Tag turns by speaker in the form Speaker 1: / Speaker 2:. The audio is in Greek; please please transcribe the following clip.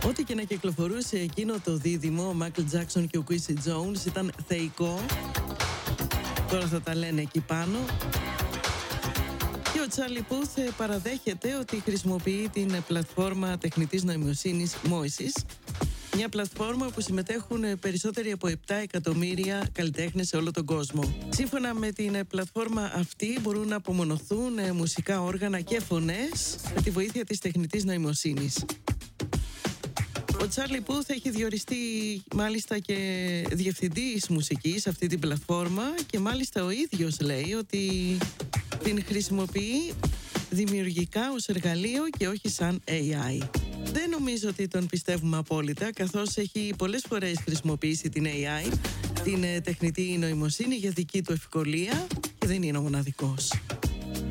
Speaker 1: Ό,τι και να κυκλοφορούσε εκείνο το δίδυμο, ο Μάικλ Τζάκσον και ο Quincy Jones, ήταν θεϊκό. Τώρα θα τα λένε εκεί πάνω. Και ο Τσάρλι Πούθ παραδέχεται ότι χρησιμοποιεί την πλατφόρμα τεχνητής νοημοσύνης Moises, μια πλατφόρμα που συμμετέχουν περισσότεροι από 7 εκατομμύρια καλλιτέχνες σε όλο τον κόσμο. Σύμφωνα με την πλατφόρμα αυτή μπορούν να απομονωθούν μουσικά όργανα και φωνές με τη βοήθεια της τεχνητής νοημοσύνης. Ο Τσάρλι Πούθ έχει διοριστεί μάλιστα και διευθυντής μουσικής σε αυτή την πλατφόρμα και μάλιστα ο ίδιος λέει ότι την χρησιμοποιεί δημιουργικά ως εργαλείο και όχι σαν AI. Δεν νομίζω ότι τον πιστεύουμε απόλυτα, καθώς έχει πολλές φορές χρησιμοποιήσει την AI, την τεχνητή νοημοσύνη, για δική του ευκολία και δεν είναι ο μοναδικός.